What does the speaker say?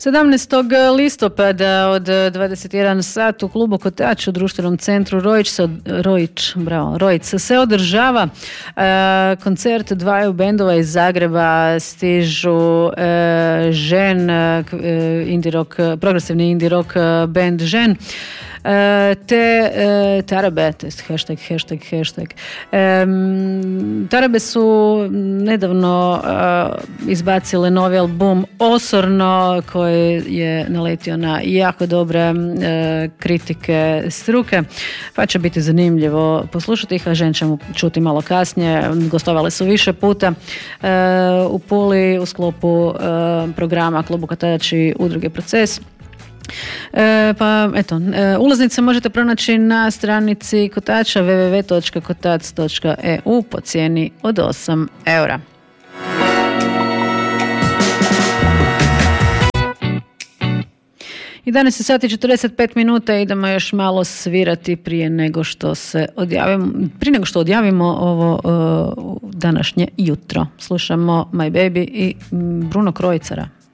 17. listopada od 21 sat u klubu Kotač u društvenom centru Rojić se održava koncert dvaju bendova iz Zagreba. Stižu Žen, progresivni indie rock band Žen, te Tarabe, to je hashtag. Tarabe su nedavno izbacile novi album Osorno, koji je naletio na jako dobre kritike struke, pa će biti zanimljivo poslušati ih, a Žen ćemo čuti malo kasnije. Gostovali su više puta u Puli u sklopu programa Klubu Kotač i Udruge Proces. Pa eto, ulaznice možete pronaći na stranici Kotača www.kotac.eu po cijeni od 8 eura. I danas je sati 45 minuta, idemo još malo svirati prije nego što odjavimo ovo današnje jutro. Slušamo My Baby i Bruno Krojcara.